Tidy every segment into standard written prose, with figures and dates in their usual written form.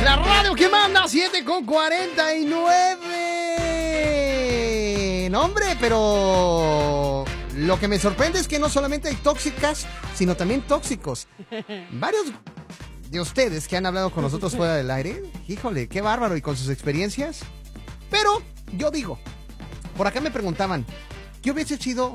La radio que manda, 7:49. No, hombre, pero lo que me sorprende es que no solamente hay tóxicas, sino también tóxicos. Varios de ustedes que han hablado con nosotros fuera del aire, híjole, qué bárbaro, y con sus experiencias. Pero yo digo, por acá me preguntaban, ¿qué hubiese sido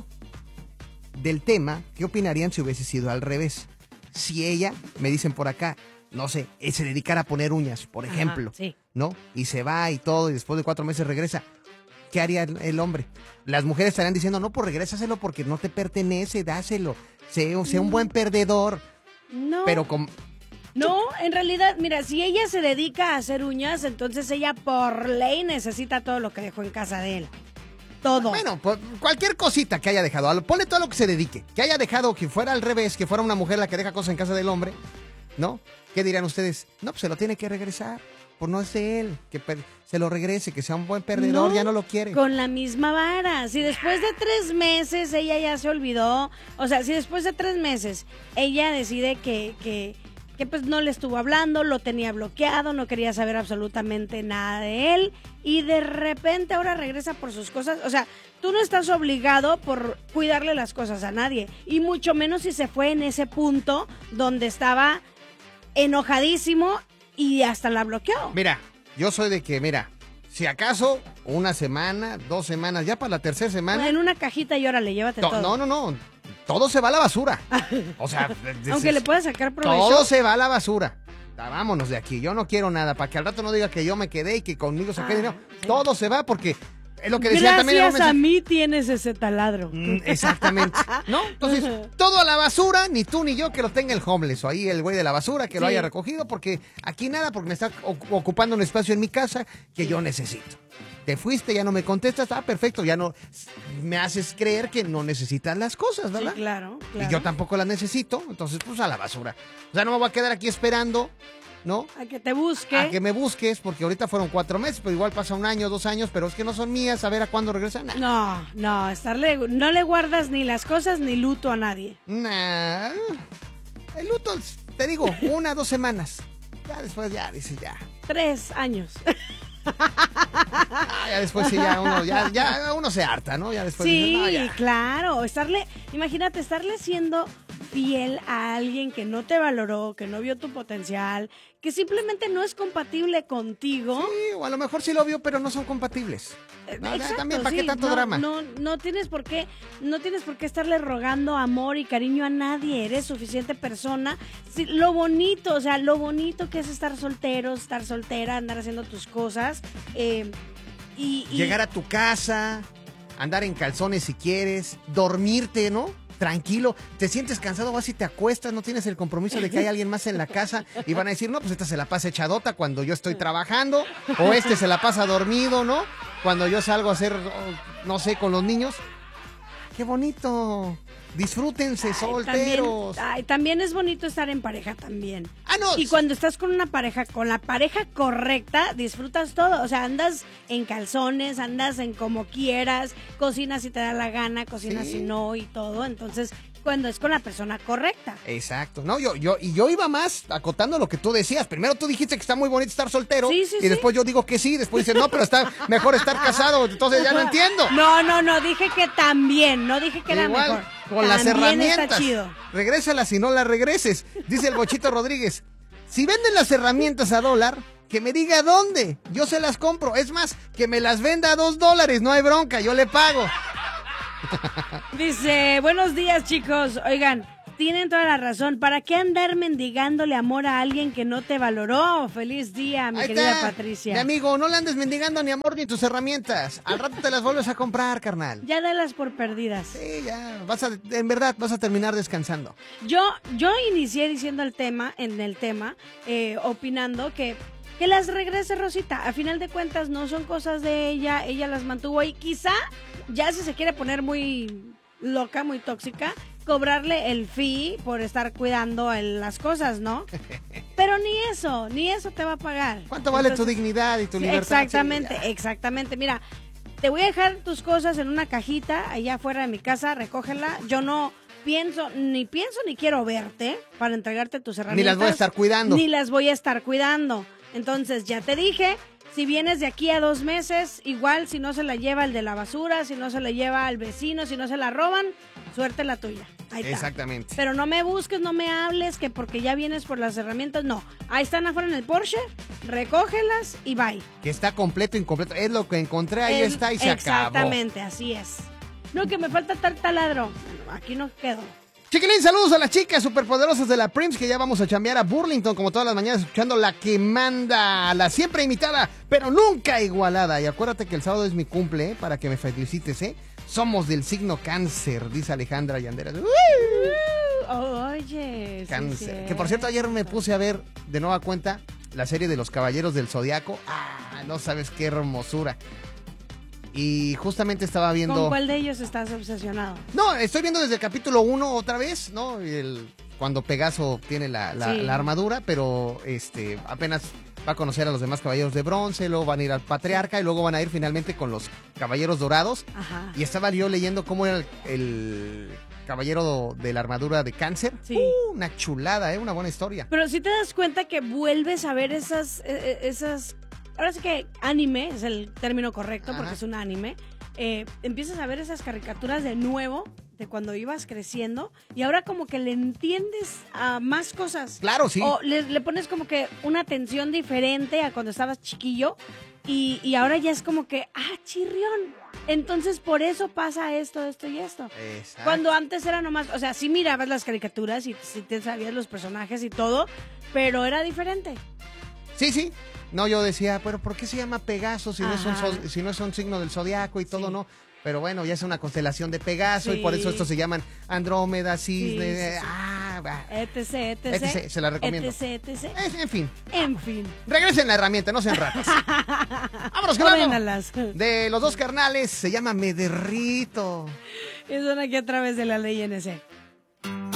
del tema? ¿Qué opinarían si hubiese sido al revés? Si ella, me dicen por acá, no sé, se dedicara a poner uñas, por ejemplo, sí. ¿no? Y se va y todo, y después de 4 meses regresa. ¿Qué haría el hombre? Las mujeres estarían diciendo, no, pues regrésaselo porque no te pertenece, dáselo. Sea un buen perdedor. No. Pero con... No, en realidad, mira, si ella se dedica a hacer uñas, entonces ella por ley necesita todo lo que dejó en casa de él. Todo. Bueno, pues cualquier cosita que haya dejado, ponle todo lo que se dedique. Que haya dejado, que fuera al revés, que fuera una mujer la que deja cosas en casa del hombre, ¿no? ¿Qué dirán ustedes? No, pues se lo tiene que regresar. Pues no es de él, que se lo regrese, que sea un buen perdedor, ya no lo quiere. Con la misma vara. Si después de 3 meses ella ya se olvidó, o sea, si después de 3 meses ella decide que pues no le estuvo hablando, lo tenía bloqueado, no quería saber absolutamente nada de él, y de repente ahora regresa por sus cosas, o sea, tú no estás obligado por cuidarle las cosas a nadie, y mucho menos si se fue en ese punto donde estaba enojadísimo y hasta la bloqueó. Mira, yo soy de que, mira, si acaso 1 semana, 2 semanas, ya para la 3ª semana... En una cajita y órale, llévate todo. No, todo se va a la basura. O sea... Aunque le puedas sacar provecho. Todo se va a la basura. Vámonos de aquí, yo no quiero nada, para que al rato no diga que yo me quedé y que conmigo saqué dinero. Sí. Todo se va porque... Es lo que decía también. Gracias a mí tienes ese taladro. Exactamente. ¿No? Entonces, todo a la basura, ni tú ni yo que lo tenga el homeless o ahí el güey de la basura que lo haya recogido, porque aquí nada, porque me está ocupando un espacio en mi casa que yo necesito. Te fuiste, ya no me contestas, perfecto, ya no me haces creer que no necesitas las cosas, ¿verdad? Sí, claro. Y yo tampoco las necesito, entonces pues a la basura. O sea, no me voy a quedar aquí esperando, ¿no? A que te busque. A que me busques, porque ahorita fueron 4 meses, pero igual pasa 1 año, 2 años, pero es que no son mías, a ver a cuándo regresan. No, no le guardas ni las cosas ni luto a nadie. Nah, el luto, te digo, 1, 2 semanas. Ya después ya dices ya. 3 años. Ya después sí, ya uno se harta, ¿no? Ya después sí, dices, no, ya. Claro, imagínate, estarle siendo fiel a alguien que no te valoró, que no vio tu potencial, que simplemente no es compatible contigo. Sí, o a lo mejor sí lo vio, pero no son compatibles. No, exacto, también, ¿para qué tanto no, drama? No tienes por qué estarle rogando amor y cariño a nadie. Eres suficiente persona. Sí, lo bonito que es estar soltero, estar soltera, andar haciendo tus cosas. Y llegar a tu casa, andar en calzones si quieres, dormirte, ¿no? Tranquilo, te sientes cansado, vas y te acuestas, no tienes el compromiso de que hay alguien más en la casa y van a decir, no, pues esta se la pasa echadota cuando yo estoy trabajando, o este se la pasa dormido, ¿no? Cuando yo salgo a hacer, no sé, con los niños. ¡Qué bonito! Disfrútense, solteros. También es bonito estar en pareja también. No. Y cuando estás con una pareja, con la pareja correcta, disfrutas todo. O sea, andas en calzones, andas en como quieras, cocinas si te da la gana, cocinas si no y todo. Entonces, cuando es con la persona correcta. Exacto. No, yo iba más acotando lo que tú decías. Primero tú dijiste que está muy bonito estar soltero. Sí, y después yo digo que sí. Después dices, no, pero está mejor estar casado. Entonces ya no entiendo. No, dije que también. No dije que era mejor. Con las herramientas. Está chido. Regrésalas y no las regreses. Dice el Bochito Rodríguez. Si venden las herramientas a $1, que me diga dónde. Yo se las compro. Es más, que me las venda a $2. No hay bronca, yo le pago. Dice, buenos días, chicos. Oigan, tienen toda la razón. ¿Para qué andar mendigándole amor a alguien que no te valoró? Feliz día, mi querida Patricia. Mi amigo, no le andes mendigando ni amor ni tus herramientas. Al rato te las vuelves a comprar, carnal. Ya dalas por perdidas. Sí, ya. En verdad, vas a terminar descansando. Yo inicié diciendo opinando que las regrese, Rosita. A final de cuentas no son cosas de ella las mantuvo ahí. Quizá, ya si se quiere poner muy loca, muy tóxica, cobrarle el fee por estar cuidando las cosas, ¿no? Pero ni eso te va a pagar. ¿Cuánto vale tu dignidad y tu libertad? Exactamente. Mira, te voy a dejar tus cosas en una cajita allá afuera de mi casa, recógela. Yo no pienso ni quiero verte para entregarte tus herramientas. Ni las voy a estar cuidando. Ni las voy a estar cuidando. Entonces, ya te dije, si vienes de aquí a 2 meses, igual si no se la lleva el de la basura, si no se la lleva al vecino, si no se la roban, suerte la tuya. Ahí está. Exactamente. Pero no me busques, no me hables, que porque ya vienes por las herramientas, no. Ahí están afuera en el Porsche, recógelas y bye. Que está completo, incompleto. Es lo que encontré, ahí está y se acabó. Exactamente, así es. No, que me falta tal taladro. Aquí no quedo. Chiquilín, saludos a las chicas superpoderosas de la Prims, que ya vamos a chambear a Burlington como todas las mañanas, escuchando la que manda, la siempre imitada, pero nunca igualada. Y acuérdate que el sábado es mi cumple, para que me felicites, ¿eh? Somos del signo Cáncer, dice Alejandra Yanderas. Oye, Cáncer. Sí, Que por cierto, ayer me puse a ver de nueva cuenta la serie de los Caballeros del Zodiaco. No sabes qué hermosura. Y justamente estaba viendo... ¿Con cuál de ellos estás obsesionado? No, estoy viendo desde el capítulo 1 otra vez, ¿no? Cuando Pegaso obtiene la armadura, pero apenas va a conocer a los demás caballeros de bronce, luego van a ir al patriarca y luego van a ir finalmente con los caballeros dorados. Ajá. Y estaba yo leyendo cómo era el caballero de la armadura de Cáncer. Sí. Una chulada, una buena historia. Pero si te das cuenta que vuelves a ver esas ahora sí que anime es el término correcto, porque es un anime. Empiezas a ver esas caricaturas de nuevo, de cuando ibas creciendo, y ahora como que le entiendes a más cosas. Claro, sí. O le pones como que una atención diferente a cuando estabas chiquillo, y ahora ya es como que, chirrión. Entonces por eso pasa esto y esto. Exacto. Cuando antes era nomás, o sea, sí mirabas las caricaturas y sí te sabías los personajes y todo, pero era diferente. Sí. No, yo decía, pero ¿por qué se llama Pegaso si no es un signo del zodiaco y todo, no? Pero bueno, ya es una constelación de Pegaso y por eso estos se llaman Andrómeda, Cisne, etc. Se la recomiendo. etc. En fin. Regresen la herramienta, no sean ratas. Vámonos con algo de los dos carnales, se llama Me Derrito. Y son aquí a través de la ley NC.